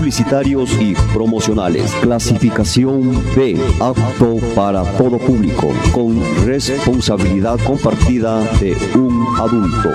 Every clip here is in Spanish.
publicitarios y promocionales. Clasificación B, apto para todo público, con responsabilidad compartida de un adulto.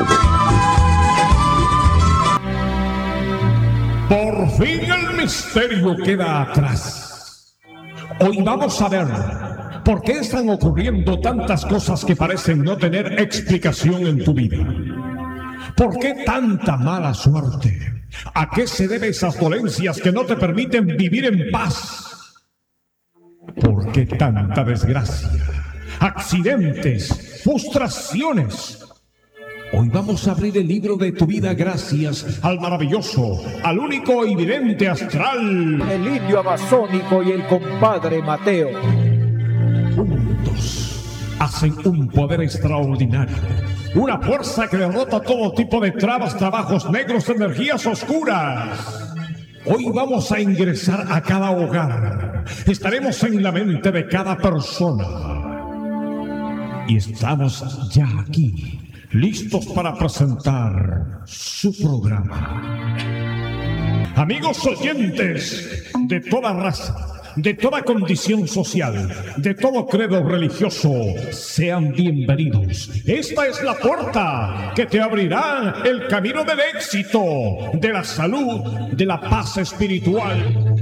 Por fin el misterio queda atrás. Hoy vamos a ver por qué están ocurriendo tantas cosas que parecen no tener explicación en tu vida. ¿Por qué tanta mala suerte? ¿A qué se deben esas dolencias que no te permiten vivir en paz? ¿Por qué tanta desgracia? Accidentes, frustraciones. Hoy vamos a abrir el libro de tu vida gracias al maravilloso, al único y vidente astral, el indio amazónico y el compadre Mateo. Juntos hacen un poder extraordinario, una fuerza que derrota todo tipo de trabas, trabajos negros, energías oscuras. Hoy vamos a ingresar a cada hogar. Estaremos en la mente de cada persona. Y estamos ya aquí, listos para presentar su programa. Amigos oyentes de toda raza, de toda condición social, de todo credo religioso, sean bienvenidos. Esta es la puerta que te abrirá el camino del éxito, de la salud, de la paz espiritual.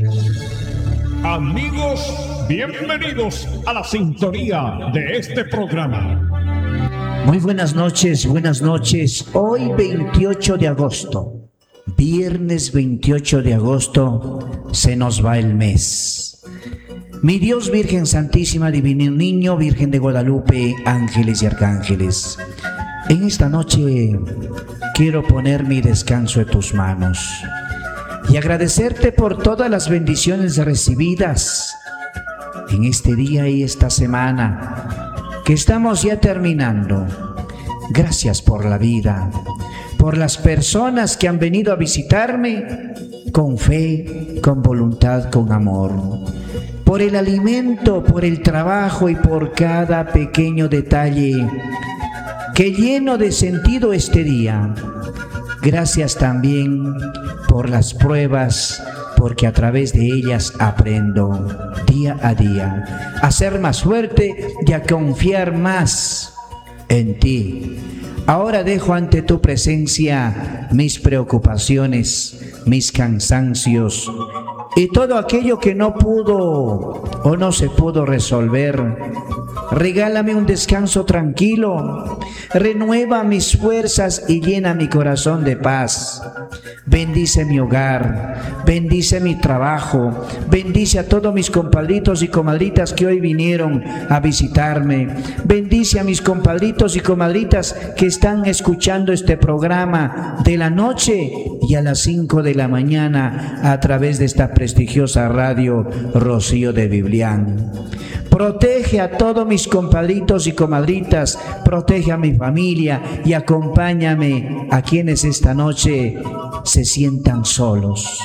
Amigos, bienvenidos a la sintonía de este programa. Muy buenas noches, buenas noches. Hoy 28 de agosto, viernes 28 de agosto, se nos va el mes. Mi Dios, Virgen Santísima, Divino Niño, Virgen de Guadalupe, ángeles y arcángeles, en esta noche quiero poner mi descanso en tus manos y agradecerte por todas las bendiciones recibidas en este día y esta semana que estamos ya terminando. Gracias por la vida, por las personas que han venido a visitarme con fe, con voluntad, con amor, por el alimento, por el trabajo y por cada pequeño detalle que lleno de sentido este día. Gracias también por las pruebas, porque a través de ellas aprendo día a día a ser más fuerte y a confiar más en ti. Ahora dejo ante tu presencia mis preocupaciones, mis cansancios y todo aquello que no pudo o no se pudo resolver. Regálame un descanso tranquilo, renueva mis fuerzas y llena mi corazón de paz. Bendice mi hogar, bendice mi trabajo, bendice a todos mis compadritos y comadritas que hoy vinieron a visitarme. Bendice a mis compadritos y comadritas que están escuchando este programa de la noche y a las 5 de la mañana a través de esta prestigiosa radio Rocío de Biblián. Protege a todos mis compadritos y comadritas, protege a mi familia y acompáñame a quienes esta noche se sientan solos.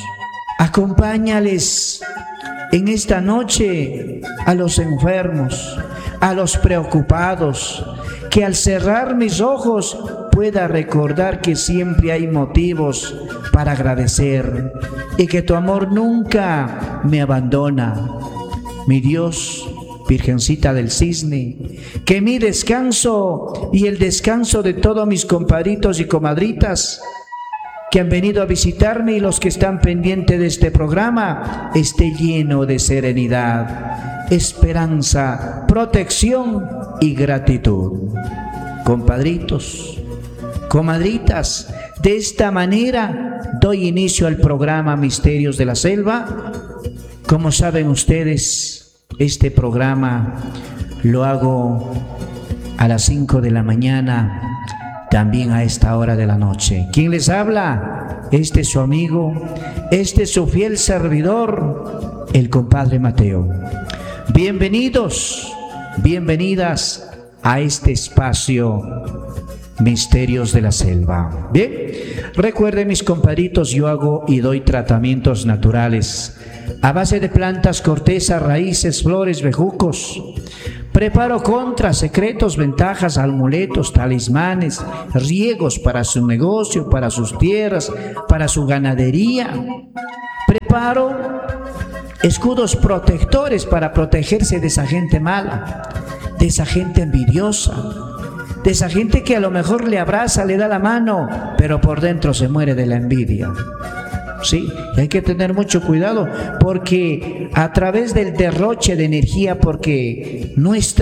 Acompáñales en esta noche a los enfermos, a los preocupados, que al cerrar mis ojos pueda recordar que siempre hay motivos para agradecer y que tu amor nunca me abandona. Mi Dios, Virgencita del Cisne, que mi descanso y el descanso de todos mis compadritos y comadritas que han venido a visitarme y los que están pendientes de este programa esté lleno de serenidad, esperanza, protección y gratitud. Compadritos, comadritas, de esta manera doy inicio al programa Misterios de la Selva. Como saben ustedes, este programa lo hago a las 5 de la mañana, también a esta hora de la noche. ¿Quién les habla? Este es su amigo, este es su fiel servidor, el compadre Mateo. Bienvenidos, bienvenidas a este espacio Misterios de la Selva. Bien, recuerden mis compadritos, yo hago y doy tratamientos naturales a base de plantas, cortezas, raíces, flores, bejucos. Preparo contras, secretos, ventajas, amuletos, talismanes, riegos para su negocio, para sus tierras, para su ganadería. preparo escudos protectores para protegerse de esa gente mala, de esa gente envidiosa, de esa gente que a lo mejor le abraza, le da la mano, pero por dentro se muere de la envidia. Sí, y hay que tener mucho cuidado, porque a través del derroche de energía, porque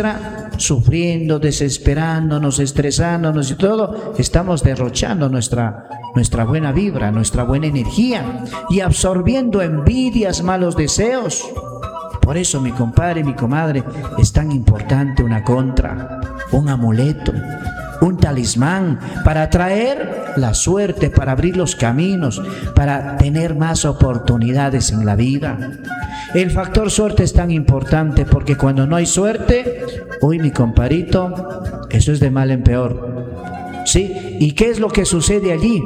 sufriendo, desesperándonos, estresándonos y todo, estamos derrochando nuestra buena vibra, nuestra buena energía y absorbiendo envidias, malos deseos. Por eso, mi compadre y mi comadre, es tan importante una contra, un amuleto, un talismán para atraer la suerte, para abrir los caminos, para tener más oportunidades en la vida. El factor suerte es tan importante porque cuando no hay suerte, uy, mi compadrito, eso es de mal en peor. ¿Sí? ¿Y qué es lo que sucede allí?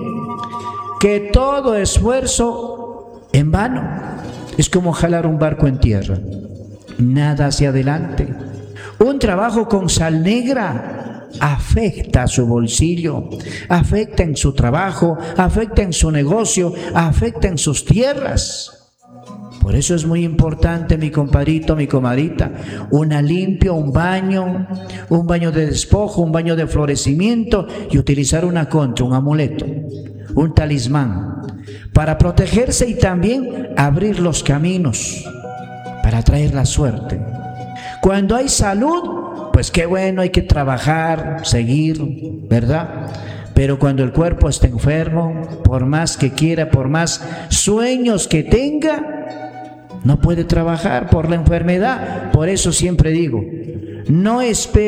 Que todo esfuerzo en vano. Es como jalar un barco en tierra, nada hacia adelante. Un trabajo con sal negra afecta a su bolsillo, afecta en su trabajo, afecta en su negocio, afecta en sus tierras. Por eso es muy importante, mi compadrito, mi comadrita, una limpia, un baño de despojo, un baño de florecimiento y utilizar una contra, un amuleto, un talismán, para protegerse y también abrir los caminos, para traer la suerte. Cuando hay salud, pues qué bueno, hay que trabajar, seguir, ¿verdad? Pero cuando el cuerpo está enfermo, por más que quiera, por más sueños que tenga, no puede trabajar por la enfermedad. Por eso siempre digo, no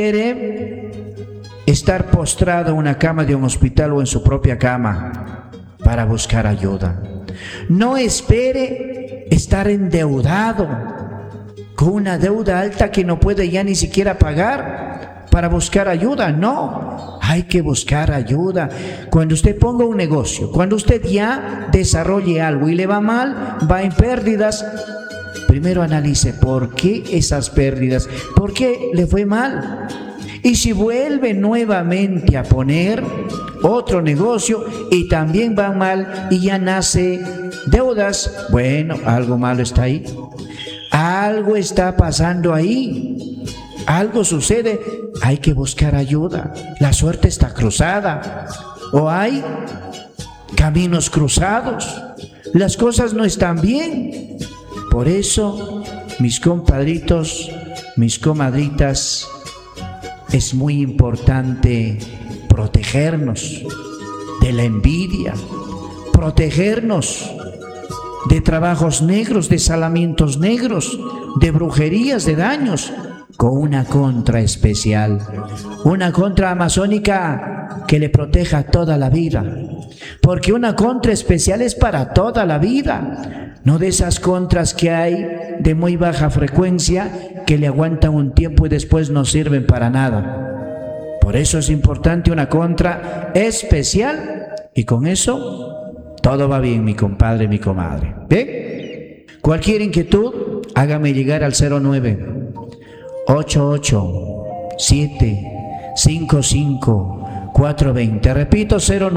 espere estar postrado en una cama de un hospital o en su propia cama para buscar ayuda. No espere estar endeudado con una deuda alta que no puede ya ni siquiera pagar para buscar ayuda. No, hay que buscar ayuda. Cuando usted ponga un negocio, cuando usted ya desarrolle algo y le va mal, va en pérdidas, primero analice por qué esas pérdidas, por qué le fue mal. Y si vuelve nuevamente a poner otro negocio y también va mal y ya nace deudas, bueno, algo malo está ahí. Algo está pasando ahí. Algo sucede. Hay que buscar ayuda. La suerte está cruzada. O hay caminos cruzados. Las cosas no están bien. Por eso, mis compadritos, mis comadritas, es muy importante protegernos de la envidia, protegernos de trabajos negros, de salamientos negros, de brujerías, de daños, con una contra especial, una contra amazónica que le proteja toda la vida, porque una contra especial es para toda la vida, no de esas contras que hay de muy baja frecuencia que le aguantan un tiempo y después no sirven para nada. Por eso es importante una contra especial y con eso todo va bien, mi compadre, mi comadre. ¿Bien? Cualquier inquietud, hágame llegar al 09-88-755-420. Repito,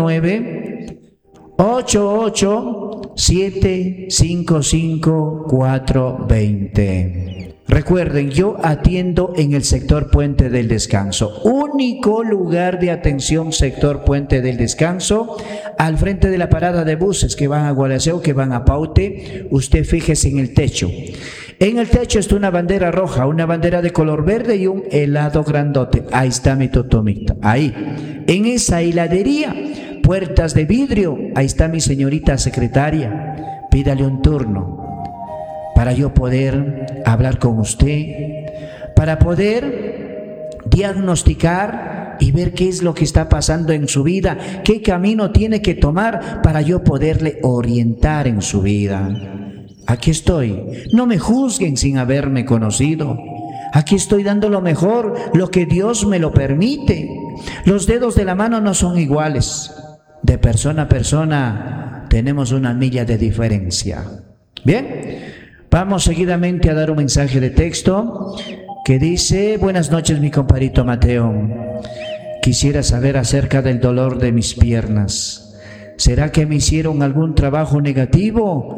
09-88-755-420. Recuerden, yo atiendo en el sector Puente del Descanso, único lugar de atención sector Puente del Descanso, al frente de la parada de buses que van a Gualaceo, que van a Paute. Usted fíjese en el techo. En el techo está una bandera roja, una bandera de color verde y un helado grandote. Ahí está mi totomita, ahí. En esa heladería, puertas de vidrio, ahí está mi señorita secretaria. Pídale un turno para yo poder hablar con usted, para poder diagnosticar y ver qué es lo que está pasando en su vida, qué camino tiene que tomar para yo poderle orientar en su vida. Aquí estoy, no me juzguen sin haberme conocido. Aquí estoy dando lo mejor, lo que Dios me lo permite. Los dedos de la mano no son iguales. De persona a persona tenemos una milla de diferencia. ¿Bien? Vamos seguidamente a dar un mensaje de texto que dice: buenas noches, mi compadrito Mateo. Quisiera saber acerca del dolor de mis piernas. ¿Será que me hicieron algún trabajo negativo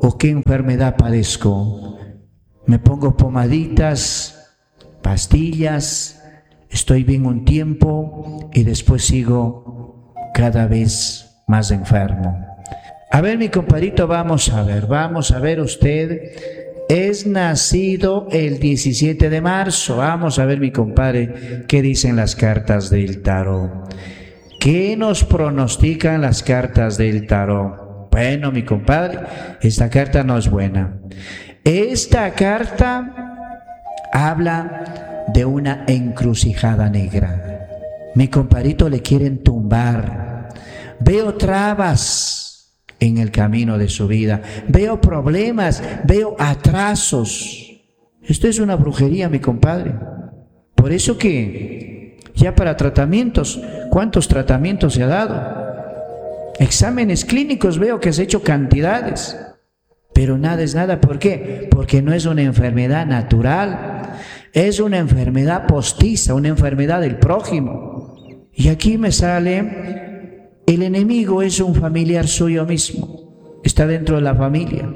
o qué enfermedad padezco. Me pongo pomaditas, pastillas, estoy bien un tiempo y después sigo cada vez más enfermo. A ver, mi compadrito, vamos a ver, usted es nacido el 17 de marzo. Vamos a ver, mi compadre, qué dicen las cartas del tarot. ¿Qué nos pronostican las cartas del tarot? Bueno, mi compadre, esta carta no es buena. Esta carta habla de una encrucijada negra. Mi compadrito, le quieren tumbar. Veo trabas en el camino de su vida, veo problemas, veo atrasos. Esto es una brujería, mi compadre. Por eso que ya para tratamientos, ¿cuántos tratamientos se ha dado? Exámenes clínicos veo que se ha hecho cantidades, pero nada es nada. ¿Por qué? Porque no es una enfermedad natural, es una enfermedad postiza, una enfermedad del prójimo. Y aquí me sale: el enemigo es un familiar suyo mismo, está dentro de la familia.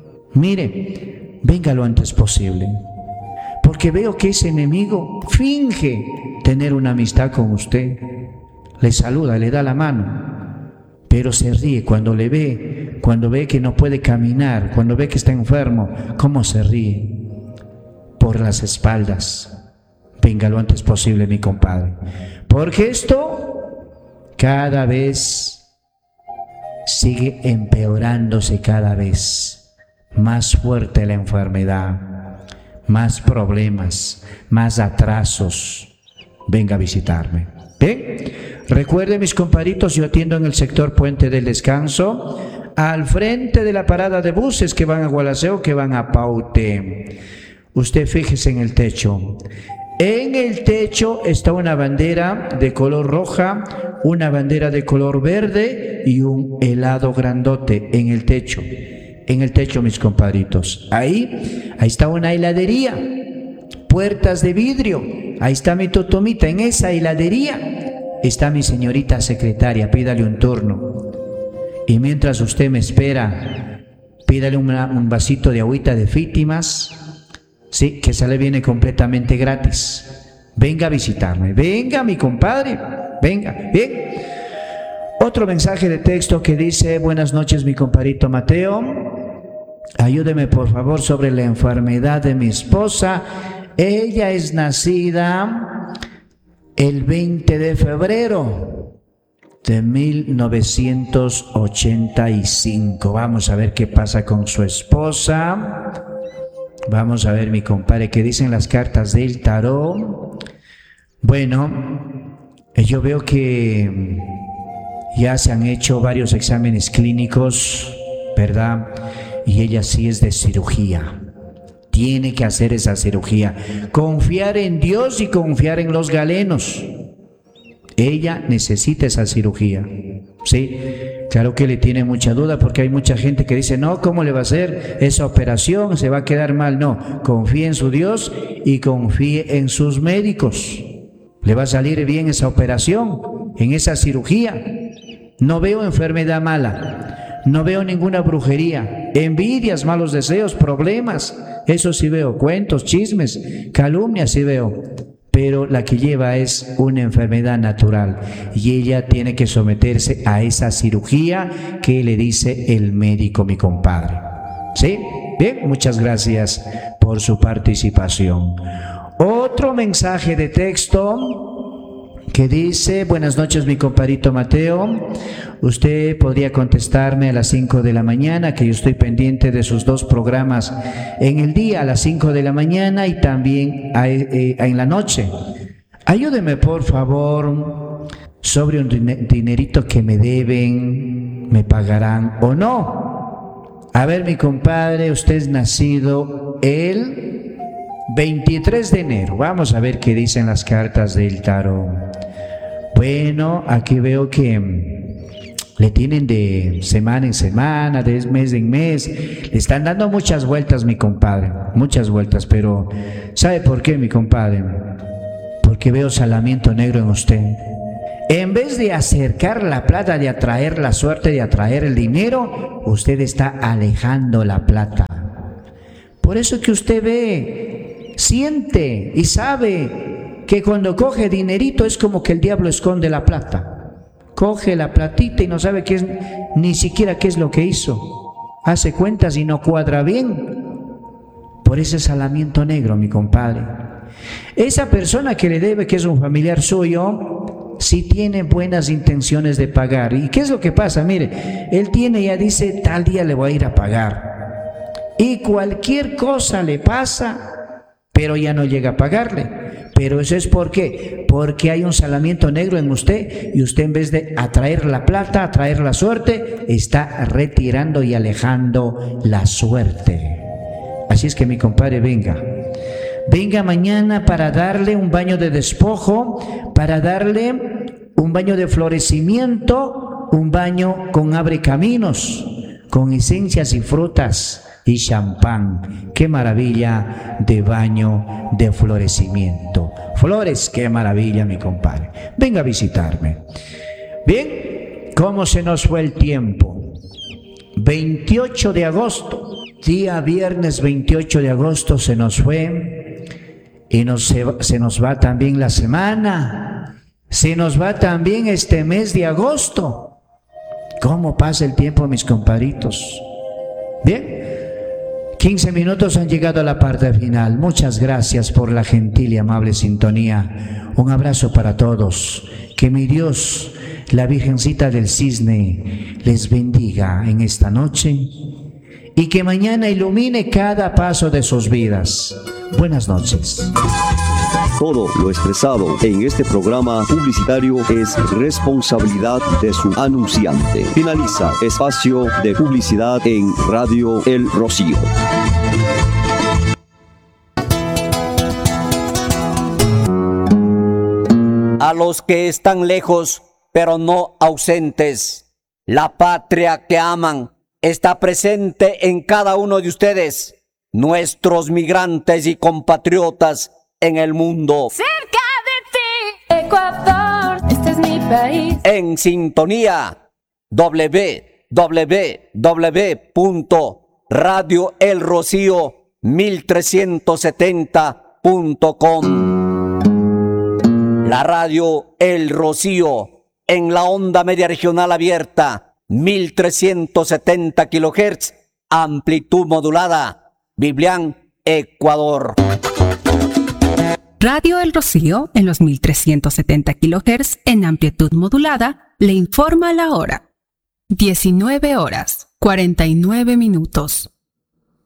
Mire, venga lo antes posible, porque veo que ese enemigo finge tener una amistad con usted, le saluda, le da la mano, pero se ríe cuando le ve, cuando ve que no puede caminar, cuando ve que está enfermo. ¿Cómo se ríe? Por las espaldas. Venga lo antes posible, mi compadre, porque esto cada vez sigue empeorándose, cada vez más fuerte la enfermedad, más problemas, más atrasos. Venga a visitarme. ¿Bien? Recuerden, mis compadritos, yo atiendo en el sector Puente del Descanso, al frente de la parada de buses que van a Gualaceo, que van a Paute. Usted fíjese en el techo. En el techo está una bandera de color roja, una bandera de color verde y un helado grandote en el techo. En el techo, mis compadritos. Ahí está una heladería, puertas de vidrio. Ahí está mi totomita. En esa heladería está mi señorita secretaria. Pídale un turno. Y mientras usted me espera, pídale un vasito de agüita de Fítimas. Sí, que se le viene completamente gratis. Venga a visitarme. Venga, mi compadre. Venga. Bien. Otro mensaje de texto que dice: buenas noches, mi compadrito Mateo. Ayúdeme, por favor, sobre la enfermedad de mi esposa. Ella es nacida el 20 de febrero de 1985. Vamos a ver qué pasa con su esposa. Vamos a ver, mi compadre, qué dicen las cartas del tarot. Bueno, yo veo que ya se han hecho varios exámenes clínicos, ¿verdad? Y ella sí es de cirugía. Tiene que hacer esa cirugía. Confiar en Dios y confiar en los galenos. Ella necesita esa cirugía. Sí, claro que le tiene mucha duda, porque hay mucha gente que dice: no, ¿cómo le va a hacer esa operación? Se va a quedar mal. No, confíe en su Dios y confíe en sus médicos. Le va a salir bien esa operación, en esa cirugía. No veo enfermedad mala, no veo ninguna brujería, envidias, malos deseos, problemas. Eso sí veo, cuentos, chismes, calumnias sí veo. Pero la que lleva es una enfermedad natural y ella tiene que someterse a esa cirugía que le dice el médico, mi compadre. ¿Sí? Bien, muchas gracias por su participación. Otro mensaje de texto que dice: buenas noches, mi compadrito Mateo. Usted podría contestarme a las 5 de la mañana, que yo estoy pendiente de sus dos programas en el día, a las 5 de la mañana y también en la noche. Ayúdeme, por favor, sobre un dinerito que me deben, ¿me pagarán o no? A ver, mi compadre, usted es nacido el 23 de enero. Vamos a ver qué dicen las cartas del tarot. Bueno, aquí veo que le tienen de semana en semana, de mes en mes. Le están dando muchas vueltas, mi compadre, muchas vueltas. Pero ¿sabe por qué, mi compadre? Porque veo salamiento negro en usted. En vez de acercar la plata, de atraer la suerte, de atraer el dinero, usted está alejando la plata. Por eso que usted ve, siente y sabe que cuando coge dinerito es como que el diablo esconde la plata. Coge la platita y no sabe qué es, ni siquiera qué es lo que hizo. Hace cuentas y no cuadra bien. Por ese salamiento negro, mi compadre. Esa persona que le debe, que es un familiar suyo, si tiene buenas intenciones de pagar. ¿Y qué es lo que pasa? Mire, él tiene, ya dice, tal día le voy a ir a pagar. Y cualquier cosa le pasa, pero ya no llega a pagarle. Pero eso es ¿por qué? Porque hay un salamiento negro en usted y usted, en vez de atraer la plata, atraer la suerte, está retirando y alejando la suerte. Así es que, mi compadre, venga mañana para darle un baño de despojo, para darle un baño de florecimiento, un baño con abre caminos, con esencias y frutas y champán. ¡Qué maravilla de baño de florecimiento! Flores, qué maravilla, mi compadre. Venga a visitarme. Bien, ¿cómo se nos fue el tiempo? 28 de agosto, día viernes 28 de agosto se nos fue. Y se nos va también la semana, se nos va también este mes de agosto. ¿Cómo pasa el tiempo, mis compadritos? Bien, 15 minutos han llegado a la parte final. Muchas gracias por la gentil y amable sintonía. Un abrazo para todos. Que mi Dios, la Virgencita del Cisne, les bendiga en esta noche y que mañana ilumine cada paso de sus vidas. Buenas noches. Todo lo expresado en este programa publicitario es responsabilidad de su anunciante. Finaliza espacio de publicidad en Radio El Rocío. A los que están lejos, pero no ausentes, la patria que aman está presente en cada uno de ustedes, nuestros migrantes y compatriotas en el mundo. Cerca de ti, Ecuador, este es mi país. En sintonía, www.radioelrocío1370.com. La radio El Rocío en la onda media regional abierta, 1370 kHz, amplitud modulada, Biblián, Ecuador. Radio El Rocío en los 1370 kHz en amplitud modulada le informa la hora. 19 horas, 49 minutos.